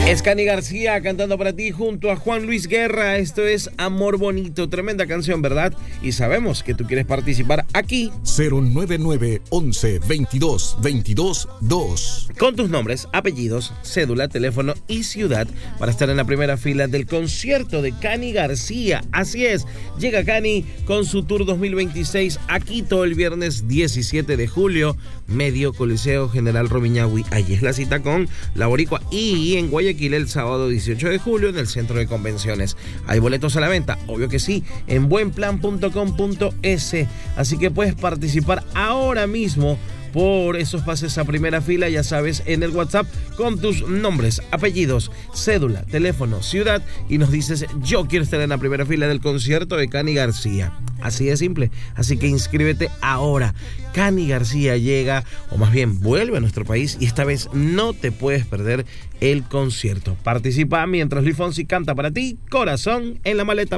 Es Cani García cantando para ti junto a Juan Luis Guerra. Esto es Amor Bonito, tremenda canción, ¿verdad? Y sabemos que tú quieres participar aquí. 099-11-22-22-2. Con tus nombres, apellidos, cédula, teléfono y ciudad para estar en la primera fila del concierto de Cani García. Así es, llega Cani con su Tour 2026 a Quito el viernes 17 de julio, Medio Coliseo General Romiñahui. Allí es la cita con La Boricua, y en Guayaquil el sábado 18 de julio en el Centro de Convenciones. ¿Hay boletos a la venta? Obvio que sí, en buenplan.com.es. Así que puedes participar ahora mismo por esos pases a primera fila, ya sabes, en el WhatsApp con tus nombres, apellidos, cédula, teléfono, ciudad, y nos dices: yo quiero estar en la primera fila del concierto de Cani García. Así de simple. Así que inscríbete ahora. Cani García llega, o más bien vuelve a nuestro país, y esta vez no te puedes perder el concierto. Participa mientras Luis Fonsi canta para ti Corazón en la Maleta.